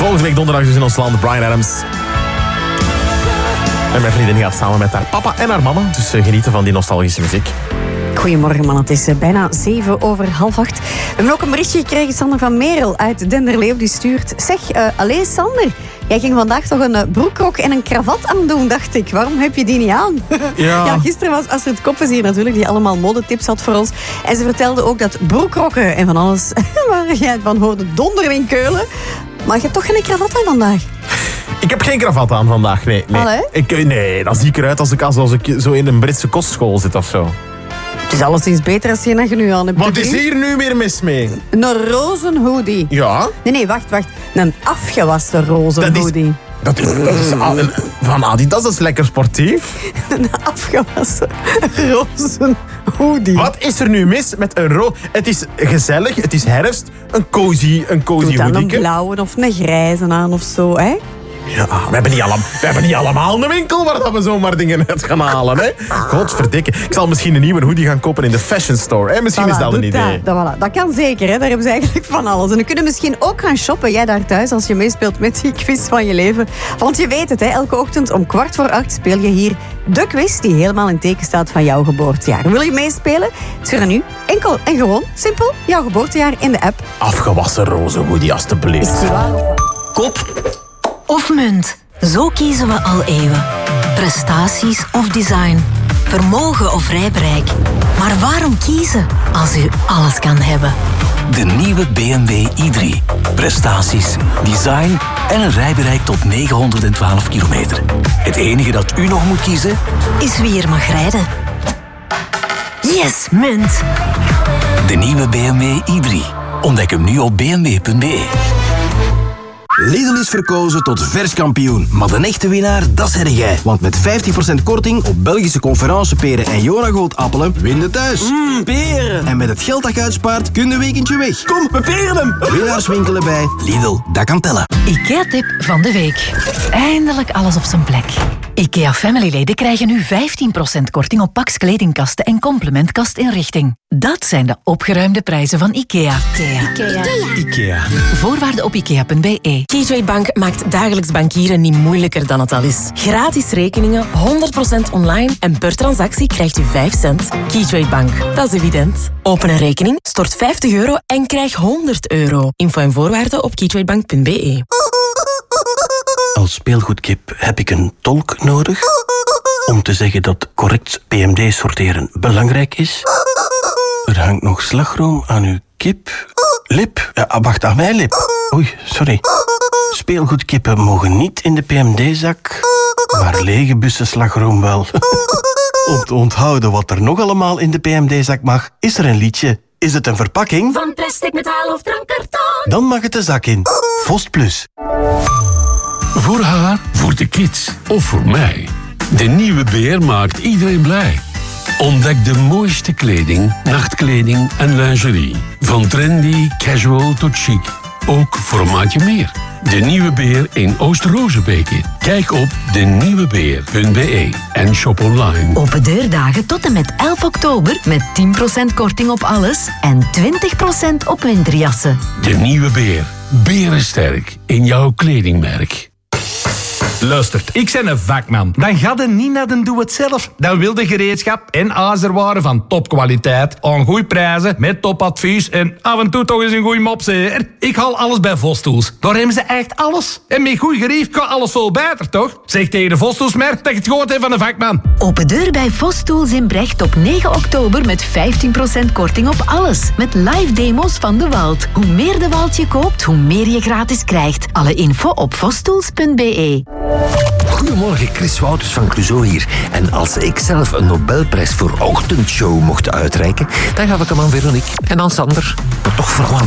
Volgende week donderdag dus in ons land Bryan Adams. En mijn vriendin gaat samen met haar papa en haar mama. Dus genieten van die nostalgische muziek. Goedemorgen, man. Het is bijna 7:07. We hebben ook een berichtje gekregen, Sander van Merel uit Denderleeuw. Die stuurt... Zeg, allee Sander, jij ging vandaag toch een broekrok en een kravat aandoen, dacht ik. Waarom heb je die niet aan? Ja. Gisteren was Astrid Koppes hier natuurlijk, die allemaal modetips had voor ons. En ze vertelde ook dat broekrokken en van alles waar jij van hoorde donderen in Keulen. Maar je hebt toch geen kravat aan vandaag? Ik heb geen kravat aan vandaag, nee. Nee, dan zie ik eruit alsof ik zo in een Britse kostschool zit of zo. Het is alleszins beter als je nu aan hebt. Wat is hier nu weer mis mee? Een roze hoodie. Ja? Nee, wacht. Een afgewassen roze hoodie. Dat is van Adidas, dat is lekker sportief. Een afgewassen roze hoodie. Wat is er nu mis met een Het is gezellig, het is herfst, een cozy Doe dan hoodie. een blauwe of een grijze aan of zo, hè? Ja, we hebben niet allemaal een winkel waar we zomaar dingen uit gaan halen, hè? Godverdikke. Ik zal misschien een nieuwe hoodie gaan kopen in de fashion store, hè? Misschien is dat een idee. Dat kan zeker, hè? Daar hebben ze eigenlijk van alles. En dan kunnen misschien ook gaan shoppen, jij daar thuis, als je meespeelt met die quiz van je leven. Want je weet het, hè? Elke ochtend om 7:15 speel je hier de quiz die helemaal in teken staat van jouw geboortejaar. Wil je meespelen? Stuur nu enkel en gewoon, simpel, jouw geboortejaar in de app. Afgewassen roze hoodie, alstublieft. Is die waar? Kop of munt? Zo kiezen we al eeuwen. Prestaties of design. Vermogen of rijbereik. Maar waarom kiezen als u alles kan hebben? De nieuwe BMW i3. Prestaties, design en een rijbereik tot 912 kilometer. Het enige dat u nog moet kiezen Is wie er mag rijden. Yes, munt. de nieuwe BMW i3. Ontdek hem nu op bmw.be. Lidl is verkozen tot verskampioen. Maar de echte winnaar, dat zeg jij. Want met 15% korting op Belgische conferenceperen en Jonagold-appelen win je thuis. Peren! En met het geld dat je uitspaart, kun je een weekendje weg. Kom, we peren hem! Winnaars winkelen bij Lidl, dat kan tellen. IKEA-tip van de week. Eindelijk alles op zijn plek. IKEA Family-leden krijgen nu 15% korting op Pax kledingkasten en complementkastinrichting. Dat zijn de opgeruimde prijzen van IKEA. IKEA. Voorwaarden op ikea.be. Keytrade Bank maakt dagelijks bankieren niet moeilijker dan het al is. Gratis rekeningen, 100% online en per transactie krijgt u 5 cent. Keytrade Bank, dat is evident. Open een rekening, stort €50 en krijg €100. Info en voorwaarden op keytradebank.be. Als speelgoedkip heb ik een tolk nodig om te zeggen dat correct PMD sorteren belangrijk is. Er hangt nog slagroom aan uw kip. Lip? Ja, wacht, aan mijn lip. Oei, sorry. Speelgoedkippen mogen niet in de PMD-zak, maar lege bussen slagroom wel. Om te onthouden wat er nog allemaal in de PMD-zak mag, is er een liedje. Is het een verpakking? Van plastic, metaal of drankkarton. Dan mag het de zak in. Vost Plus. Voor haar, voor de kids of voor mij. De nieuwe BR maakt iedereen blij. Ontdek de mooiste kleding, nachtkleding en lingerie. Van trendy, casual tot chic. Ook voor een maatje meer. De Nieuwe Beer in Oost-Rozenbeke. Kijk op denieuwebeer.be en shop online. Open deurdagen tot en met 11 oktober met 10% korting op alles en 20% op winterjassen. De Nieuwe Beer. Berensterk in jouw kledingmerk. Luistert, ik ben een vakman. Dan ga je niet naar de doe-het-zelf. Dan wil de gereedschap en ijzerwaren van topkwaliteit, aan goede prijzen, met topadvies en af en toe toch eens een goede mopseer. Ik haal alles bij Vos-Tools. Daar hebben ze echt alles. En met goed gerief gaat alles veel beter, toch? Zeg tegen de Vos-Tools-merk dat je het gehoord hebt van een vakman. Open deur bij Vos-Tools in Brecht op 9 oktober met 15% korting op alles. Met live demo's van De Walt. Hoe meer De Walt je koopt, hoe meer je gratis krijgt. Alle info op vostools.be. Goedemorgen, Chris Wouters van Clouseau hier. En als ik zelf een Nobelprijs voor ochtendshow mocht uitreiken, dan gaf ik hem aan Veronique en aan Sander. Maar toch vooral aan